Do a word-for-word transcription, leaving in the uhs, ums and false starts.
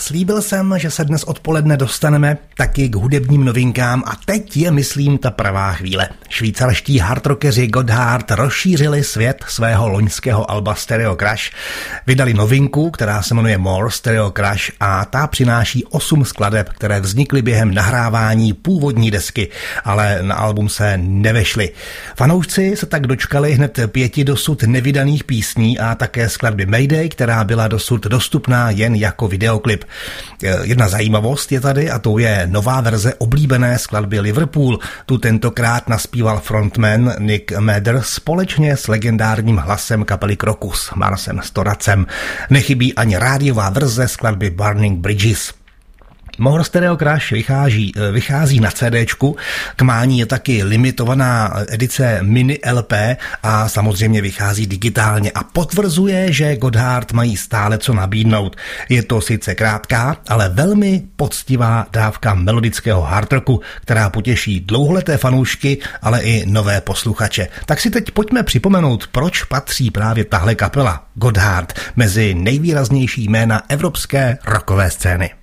Slíbil jsem, že se dnes odpoledne dostaneme taky k hudebním novinkám a teď je, myslím, ta pravá chvíle. Švýcarští hardrockeři Gotthard rozšířili svět svého loňského alba Stereo Crash. Vydali novinku, která se jmenuje More Stereo Crash a ta přináší osm skladeb, které vznikly během nahrávání původní desky, ale na album se nevešly. Fanoušci se tak dočkali hned pěti dosud nevydaných písní a také skladby Mayday, která byla dosud dostupná jen jako videoklip. Jedna zajímavost je tady a to je nová verze oblíbené skladby Liverpool. Tu tentokrát naspíval frontman Nick Mather společně s legendárním hlasem kapely Krokus Marsem Storacem. Nechybí ani rádiová verze skladby Burning Bridges. More Stereo Crash vychází, vychází na CDčku, k mání je taky limitovaná edice mini L P a samozřejmě vychází digitálně a potvrzuje, že Gotthard mají stále co nabídnout. Je to sice krátká, ale velmi poctivá dávka melodického hardrocku, která potěší dlouholeté fanoušky, ale i nové posluchače. Tak si teď pojďme připomenout, proč patří právě tahle kapela Gotthard mezi nejvýraznější jména evropské rockové scény.